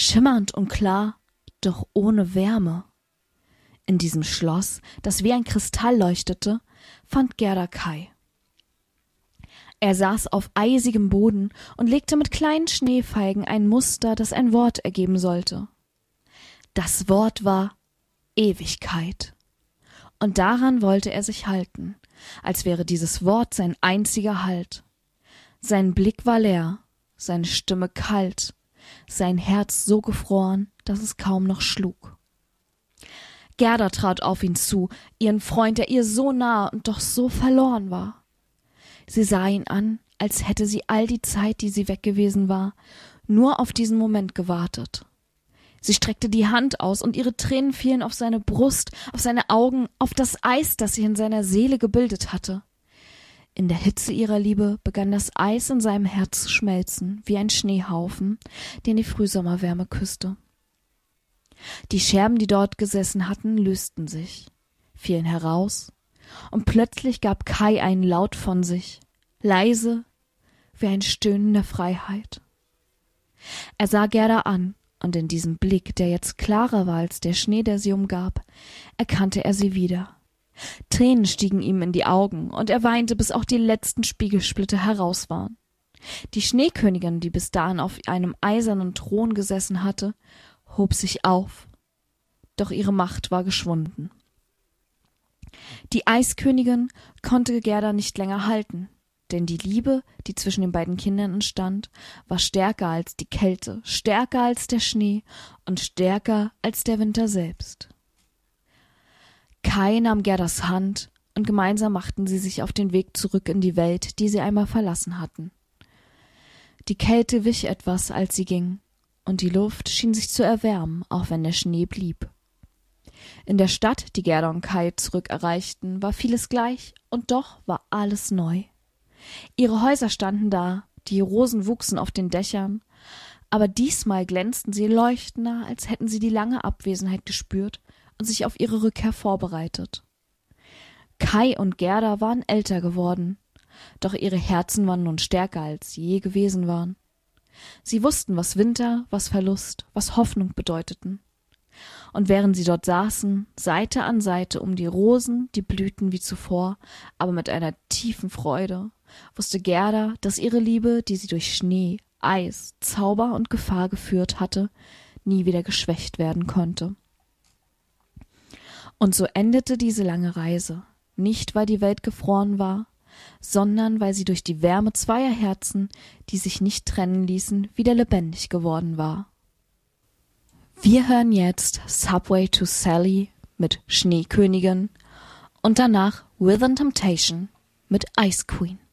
schimmernd und klar, doch ohne Wärme. In diesem Schloss, das wie ein Kristall leuchtete, fand Gerda Kai. Er saß auf eisigem Boden und legte mit kleinen Schneefeigen ein Muster, das ein Wort ergeben sollte. Das Wort war Ewigkeit. Und daran wollte er sich halten, als wäre dieses Wort sein einziger Halt. Sein Blick war leer, seine Stimme kalt, sein Herz so gefroren, dass es kaum noch schlug. Gerda trat auf ihn zu, ihren Freund, der ihr so nah und doch so verloren war. Sie sah ihn an, als hätte sie all die Zeit, die sie weg gewesen war, nur auf diesen Moment gewartet. Sie streckte die Hand aus und ihre Tränen fielen auf seine Brust, auf seine Augen, auf das Eis, das sich in seiner Seele gebildet hatte. In der Hitze ihrer Liebe begann das Eis in seinem Herz zu schmelzen, wie ein Schneehaufen, den die Frühsommerwärme küsste. Die Scherben, die dort gesessen hatten, lösten sich, fielen heraus, und plötzlich gab Kai einen Laut von sich, leise, wie ein Stöhnen der Freiheit. Er sah Gerda an, und in diesem Blick, der jetzt klarer war als der Schnee, der sie umgab, erkannte er sie wieder. Tränen stiegen ihm in die Augen, und er weinte, bis auch die letzten Spiegelsplitter heraus waren. Die Schneekönigin, die bis dahin auf einem eisernen Thron gesessen hatte, hob sich auf, doch ihre Macht war geschwunden. Die Eiskönigin konnte Gerda nicht länger halten, denn die Liebe, die zwischen den beiden Kindern entstand, war stärker als die Kälte, stärker als der Schnee und stärker als der Winter selbst. Kai nahm Gerdas Hand, und gemeinsam machten sie sich auf den Weg zurück in die Welt, die sie einmal verlassen hatten. Die Kälte wich etwas, als sie gingen, und die Luft schien sich zu erwärmen, auch wenn der Schnee blieb. In der Stadt, die Gerda und Kai zurück erreichten, war vieles gleich, und doch war alles neu. Ihre Häuser standen da, die Rosen wuchsen auf den Dächern, aber diesmal glänzten sie leuchtender, als hätten sie die lange Abwesenheit gespürt und sich auf ihre Rückkehr vorbereitet. Kai und Gerda waren älter geworden, doch ihre Herzen waren nun stärker, als sie je gewesen waren. Sie wussten, was Winter, was Verlust, was Hoffnung bedeuteten. Und während sie dort saßen, Seite an Seite um die Rosen, die blühten wie zuvor, aber mit einer tiefen Freude, wusste Gerda, dass ihre Liebe, die sie durch Schnee, Eis, Zauber und Gefahr geführt hatte, nie wieder geschwächt werden konnte. Und so endete diese lange Reise, nicht weil die Welt gefroren war, sondern weil sie durch die Wärme zweier Herzen, die sich nicht trennen ließen, wieder lebendig geworden war. Wir hören jetzt Subway to Sally mit Schneekönigin und danach Rhythm Temptation mit Ice Queen.